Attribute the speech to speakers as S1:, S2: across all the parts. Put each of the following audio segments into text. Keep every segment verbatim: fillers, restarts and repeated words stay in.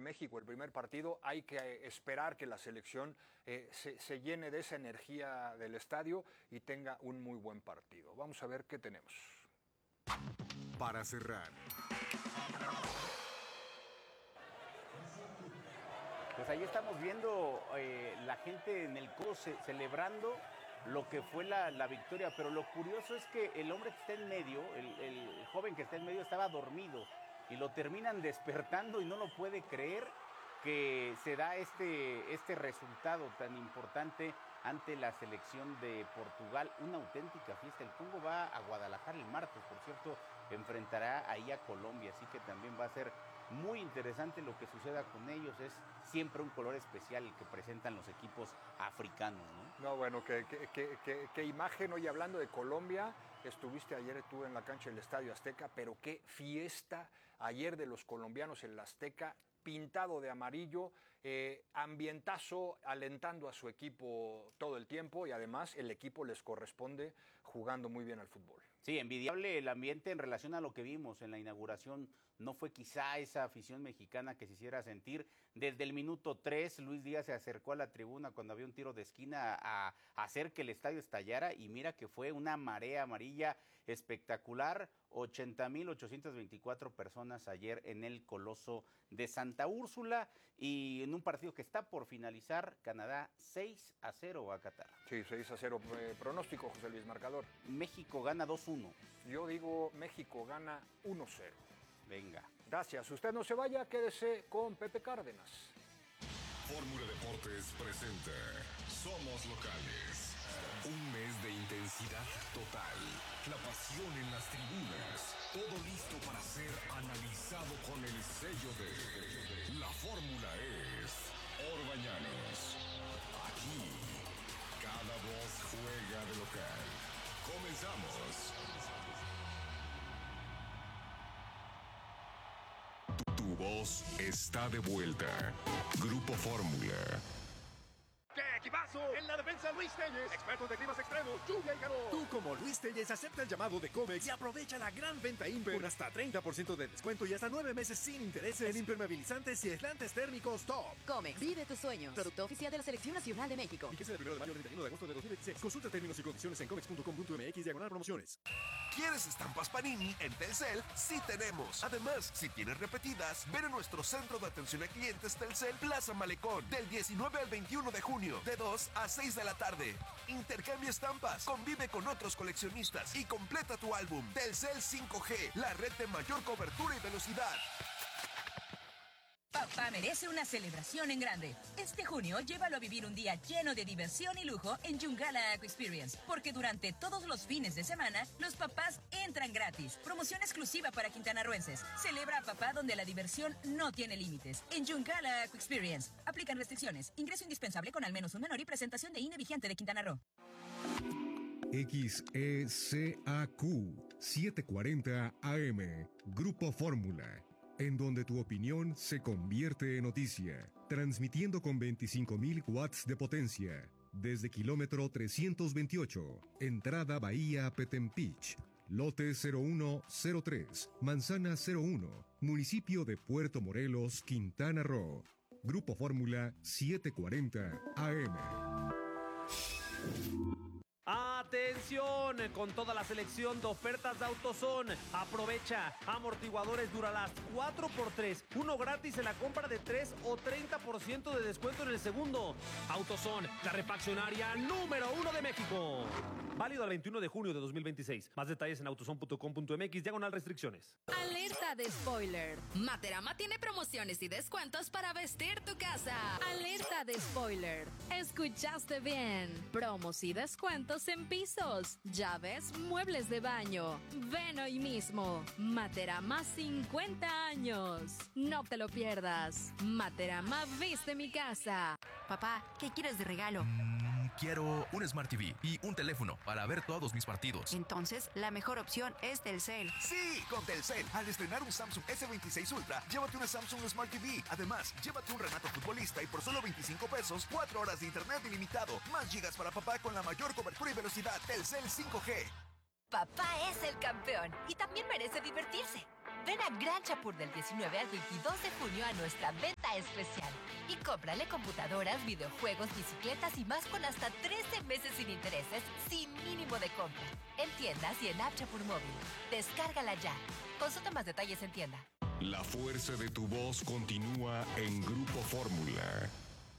S1: México el primer partido, hay que esperar que la selección eh, se, se llene de esa energía del estadio y tenga un muy buen partido. Vamos a ver qué tenemos.
S2: Para cerrar.
S3: Pues ahí estamos viendo eh, la gente en el codo ce- celebrando lo que fue la, la victoria, pero lo curioso es que el hombre que está en medio, el, el joven que está en medio estaba dormido y lo terminan despertando y no lo puede creer que se da este, este resultado tan importante ante la selección de Portugal. Una auténtica fiesta. El Congo va a Guadalajara el martes, por cierto, enfrentará ahí a Colombia, así que también va a ser muy interesante lo que suceda con ellos. Es siempre un color especial el que presentan los equipos africanos, ¿no?
S1: No, bueno, qué, qué, qué, qué, qué imagen. Hoy hablando de Colombia, estuviste ayer tú en la cancha del Estadio Azteca, pero qué fiesta ayer de los colombianos en la Azteca, pintado de amarillo, eh, ambientazo, alentando a su equipo todo el tiempo y además el equipo les corresponde jugando muy bien al fútbol.
S3: Sí, envidiable el ambiente en relación a lo que vimos en la inauguración. No fue quizá esa afición mexicana que se hiciera sentir. Desde el minuto tres, Luis Díaz se acercó a la tribuna cuando había un tiro de esquina a, a hacer que el estadio estallara y mira que fue una marea amarilla espectacular. ochenta mil ochocientas veinticuatro personas ayer en el Coloso de Santa Úrsula y en un partido que está por finalizar, Canadá seis a cero a Qatar.
S1: Sí, seis a cero. Eh, pronóstico, José Luis, marcador.
S3: México gana dos uno.
S1: Yo digo México gana uno cero.
S3: Venga.
S1: Gracias. Usted no se vaya, quédese con Pepe Cárdenas.
S2: Fórmula Deportes presenta Somos Locales. Un mes de intensidad total. La pasión en las tribunas. Todo listo para ser analizado con el sello de La Fórmula es Orbañanos. Aquí, cada voz juega de local. Comenzamos. Tu voz está de vuelta. Grupo Fórmula.
S4: ¡Qué equipazo! En la defensa, Luis Telles, expertos de climas extremos, lluvia y calor.
S5: Tú, como Luis Telles, acepta el llamado de Comex y aprovecha la gran venta Imper con hasta treinta por ciento de descuento y hasta nueve meses sin intereses en impermeabilizantes y aislantes térmicos Top.
S6: Comex, vive tus sueños. Producto oficial de la Selección Nacional de México.
S5: Fíjese del primero de mayo al treinta y uno de agosto de dos mil veintiséis. Consulta términos y condiciones en comex punto com punto m x diagonal promociones.
S7: ¿Quieres estampas Panini? En Telcel sí tenemos. Además, si tienes repetidas, ven a nuestro centro de atención a clientes Telcel Plaza Malecón del diecinueve al veintiuno de junio, de dos a seis de la tarde. Intercambia estampas, convive con otros coleccionistas y completa tu álbum. Telcel cinco G, la red de mayor cobertura y velocidad.
S8: Papá merece una celebración en grande. Este junio, llévalo a vivir un día lleno de diversión y lujo en Yungala Aqua Experience, porque durante todos los fines de semana, los papás entran gratis. Promoción exclusiva para quintanarroenses. Celebra a papá donde la diversión no tiene límites. En Yungala Aqua Experience. Aplican restricciones. Ingreso indispensable con al menos un menor y presentación de I N E vigente de Quintana Roo.
S2: X E C A Q setecientos cuarenta A M, Grupo Fórmula, en donde tu opinión se convierte en noticia, transmitiendo con veinticinco mil watts de potencia, desde kilómetro trescientos veintiocho, entrada Bahía Petempich, lote cero uno cero tres, manzana cero uno, municipio de Puerto Morelos, Quintana Roo. Grupo Fórmula setecientos cuarenta A M.
S9: Atención, con toda la selección de ofertas de AutoZone. Aprovecha amortiguadores Duralast cuatro por tres, uno gratis en la compra de tres o treinta por ciento de descuento en el segundo. AutoZone, la refaccionaria número uno de México. Válido al veintiuno de junio de dos mil veintiséis. Más detalles en autozone punto com punto m x, diagonal restricciones.
S6: Alerta de spoiler. Materama tiene promociones y descuentos para vestir tu casa. Alerta de spoiler. Escuchaste bien. Promos y descuentos en pisos, llaves, muebles de baño. Ven hoy mismo. Materama cincuenta años. No te lo pierdas. Materama viste mi casa.
S10: Papá, ¿qué quieres de regalo?
S11: Mm, quiero un Smart T V y un teléfono para ver todos mis partidos.
S10: Entonces, la mejor opción es Telcel.
S7: Sí, con Telcel. Al estrenar un Samsung S veintiséis Ultra, llévate una Samsung Smart T V. Además, llévate un Renato Futbolista y por solo veinticinco pesos, cuatro horas de internet ilimitado. Más gigas para papá con la mayor cobertura y velocidad. Telcel cinco G.
S12: Papá es el campeón y también merece divertirse. Ven a Gran Chapur del diecinueve al veintidós de junio a nuestra venta especial y cómprale computadoras, videojuegos, bicicletas y más con hasta trece meses sin intereses, sin mínimo de compra. En tiendas y en App Chapur Móvil. Descárgala ya. Consulta más detalles en tienda.
S2: La fuerza de tu voz continúa en Grupo Fórmula.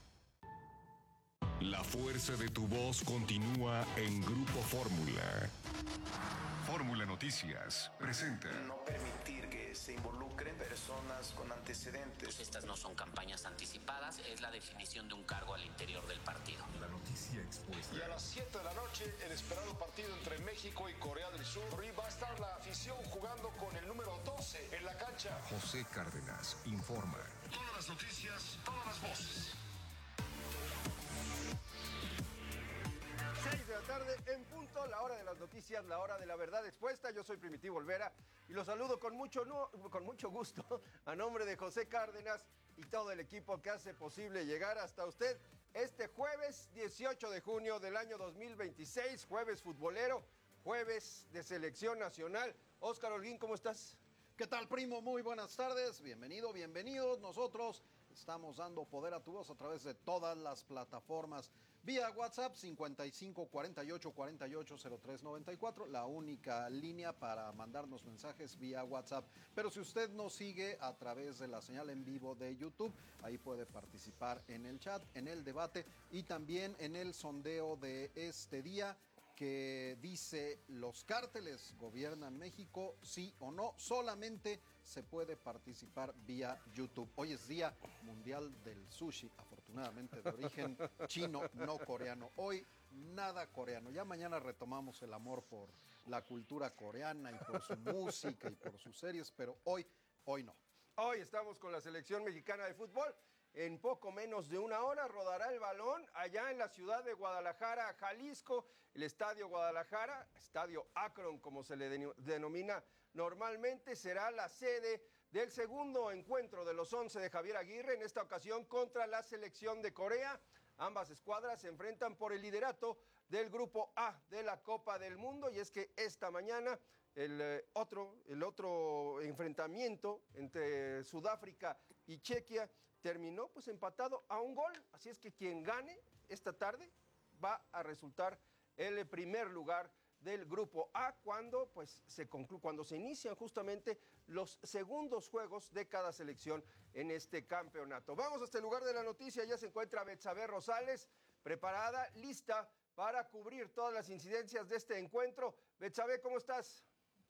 S2: La fuerza de tu voz continúa en Grupo Fórmula. Fórmula Noticias presenta.
S13: No permitir que se involucren personas con antecedentes.
S14: Pues estas no son campañas anticipadas, es la definición de un cargo al interior del partido.
S2: La noticia expuesta.
S15: Y a las siete de la noche, el esperado partido entre México y Corea del Sur. Y va a estar la afición jugando con el número doce en la cancha.
S2: José Cárdenas informa.
S15: Todas las noticias, todas las voces.
S16: seis de la tarde en punto, la hora de las noticias, la hora de la verdad expuesta. Yo soy Primitivo Olvera y los saludo con mucho, no, con mucho gusto a nombre de José Cárdenas y todo el equipo que hace posible llegar hasta usted este jueves dieciocho de junio del año dos mil veintiséis, jueves futbolero, jueves de selección nacional. Óscar Holguín, ¿cómo estás?
S17: ¿Qué tal, primo? Muy buenas tardes, bienvenido, bienvenidos. Nosotros estamos dando poder a tu voz a través de todas las plataformas. Vía WhatsApp cincuenta y cinco cuarenta y ocho cuarenta y ocho cero tres noventa y cuatro, la única línea para mandarnos mensajes vía WhatsApp. Pero si usted nos sigue a través de la señal en vivo de YouTube, ahí puede participar en el chat, en el debate y también en el sondeo de este día que dice: ¿los cárteles gobiernan México, sí o no? Solamente se puede participar vía YouTube. Hoy es Día Mundial del Sushi, afortunadamente de origen chino, no coreano. Hoy nada coreano. Ya mañana retomamos el amor por la cultura coreana y por su música y por sus series, pero hoy, hoy no.
S16: Hoy estamos con la selección mexicana de fútbol. En poco menos de una hora rodará el balón allá en la ciudad de Guadalajara, Jalisco, el Estadio Guadalajara, Estadio Akron, como se le denomina normalmente, será la sede del segundo encuentro de los once de Javier Aguirre, en esta ocasión contra la selección de Corea. Ambas escuadras se enfrentan por el liderato del Grupo A de la Copa del Mundo, y es que esta mañana el eh, otro, el otro enfrentamiento entre Sudáfrica y Chequia terminó pues empatado a un gol, así es que quien gane esta tarde va a resultar el primer lugar del Grupo A cuando pues se conclu- cuando se inician justamente los segundos juegos de cada selección en este campeonato. Vamos hasta el lugar de la noticia, ya se encuentra Betsabe Rosales, preparada, lista para cubrir todas las incidencias de este encuentro. Betsabe, ¿cómo estás?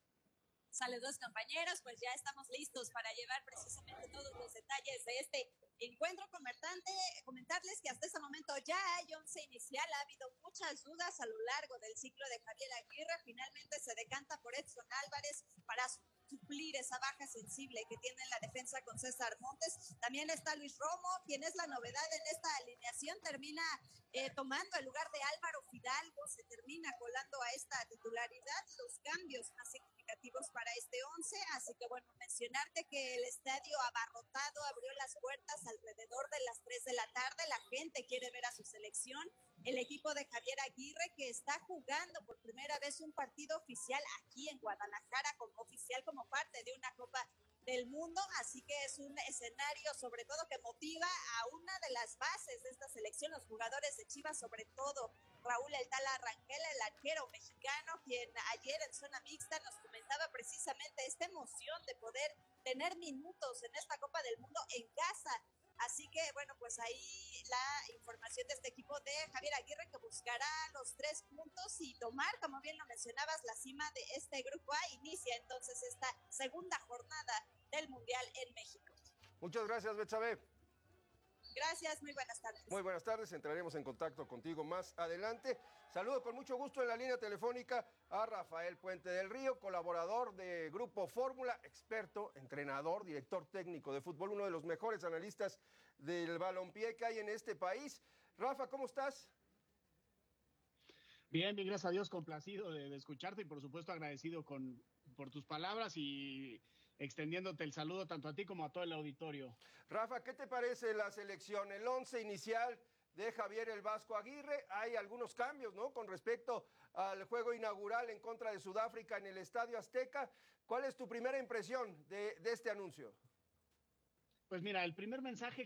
S18: Saludos, compañeros, pues ya estamos listos para llevar precisamente todos los detalles de este encuentro. Comentante, comentarles que hasta este momento ya hay once inicial. Ha habido muchas dudas a lo largo del ciclo de Javier Aguirre. Finalmente se decanta por Edson Álvarez para suplir esa baja sensible que tiene en la defensa con César Montes. También está Luis Romo, quien es la novedad en esta alineación. Termina eh, tomando el lugar de Álvaro Fidalgo, se termina colando a esta titularidad. Los cambios más significativos para este once, así que bueno, mencionarte que el estadio abarrotado abrió las puertas alrededor de las tres de la tarde. La gente quiere ver a su selección. El equipo de Javier Aguirre, que está jugando por primera vez un partido oficial aquí en Guadalajara, como oficial, como parte de una Copa del Mundo, así que es un escenario sobre todo que motiva a una de las bases de esta selección, los jugadores de Chivas, sobre todo Raúl El Tala Rangel, el arquero mexicano, quien ayer en zona mixta nos comentaba precisamente esta emoción de poder tener minutos en esta Copa del Mundo en casa. Así que, bueno, pues ahí la información de este equipo de Javier Aguirre, que buscará los tres puntos y tomar, como bien lo mencionabas, la cima de este Grupo A. Inicia entonces esta segunda jornada del Mundial en México.
S16: Muchas gracias, Betsabe.
S18: Gracias, muy buenas tardes.
S16: Muy buenas tardes, entraremos en contacto contigo más adelante. Saludo con mucho gusto en la línea telefónica a Rafael Puente del Río, colaborador de Grupo Fórmula, experto, entrenador, director técnico de fútbol, uno de los mejores analistas del balompié que hay en este país. Rafa, ¿cómo estás?
S19: Bien, bien, gracias a Dios, complacido de, de escucharte y por supuesto agradecido con, por tus palabras y extendiéndote el saludo tanto a ti como a todo el auditorio.
S16: Rafa, ¿qué te parece la selección? El once inicial de Javier el Vasco Aguirre. Hay algunos cambios, ¿no? Con respecto al juego inaugural en contra de Sudáfrica en el Estadio Azteca. ¿Cuál es tu primera impresión de, de este anuncio?
S19: Pues mira, el primer mensaje